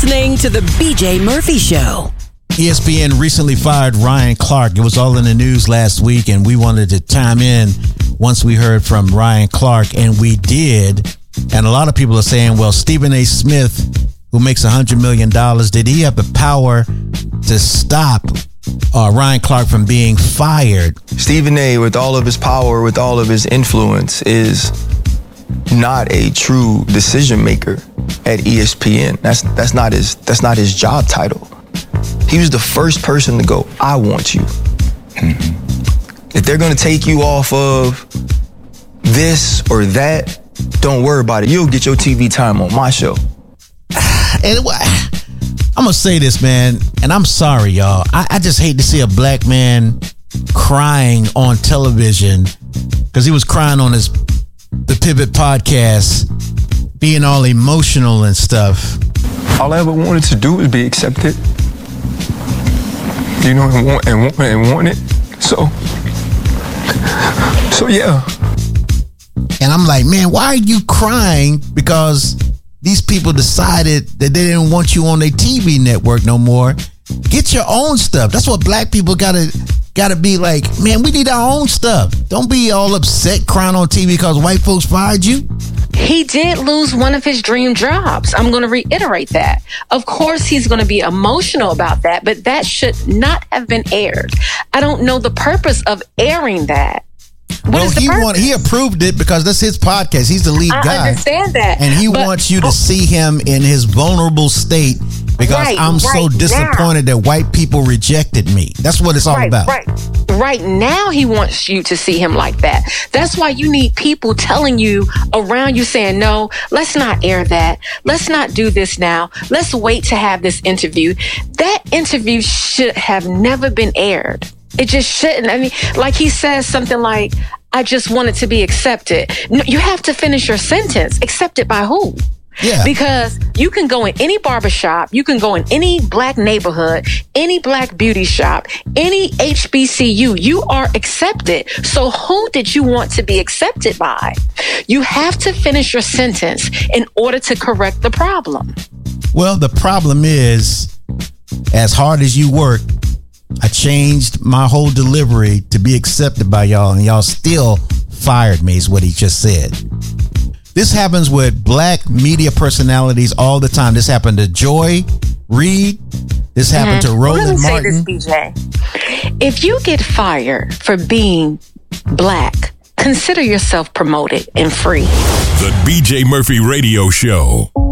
listening to The BJ Murphy Show. ESPN recently fired Ryan Clark. It was all in the news last week, and we wanted to chime in once we heard from Ryan Clark, and we did. And a lot of people are saying, well, Stephen A. Smith, who makes $100 million, did he have the power to stop Ryan Clark from being fired? Stephen A., with all of his power, with all of his influence, is not a true decision maker at ESPN. That's not his job title. He was the first person to go, I want you. If they're going to take you off of this or that, don't worry about it. You'll get your TV time on my show. And I'm going to say this, man, and I'm sorry, y'all. I just hate to see a black man crying on television, because he was crying on the Pivot podcast, being all emotional and stuff. All I ever wanted to do was be accepted. You know, and want it. So yeah. And I'm like, man, why are you crying? Because these people decided that they didn't want you on their TV network no more. Get your own stuff. That's what black people gotta be like, man, we need our own stuff. Don't be all upset crying on TV because white folks fired you. He did lose one of his dream jobs. I'm going to reiterate that. Of course, he's going to be emotional about that, but that should not have been aired. I don't know the purpose of airing that. He approved it because that's his podcast. He's the lead guy. I understand that. And he wants you to see him in his vulnerable state because I'm so disappointed that white people rejected me. That's what it's all about. Right now, he wants you to see him like that. That's why you need people telling you around you saying, no, let's not air that. Let's not do this now. Let's wait to have this interview. That interview should have never been aired. It just shouldn't. I mean, like he says something like, I just wanted to be accepted. No, you have to finish your sentence. Accepted by who? Yeah. Because you can go in any barbershop, you can go in any black neighborhood, any black beauty shop, any HBCU, you are accepted. So who did you want to be accepted by? You have to finish your sentence in order to correct the problem. Well, the problem is, as hard as you work, I changed my whole delivery to be accepted by y'all, and y'all still fired me, is what he just said. This happens with black media personalities all the time. This happened to Joy Reid. This happened to Roland Martin. Let me say this, BJ. If you get fired for being black, consider yourself promoted and free. The BJ Murphy Radio Show.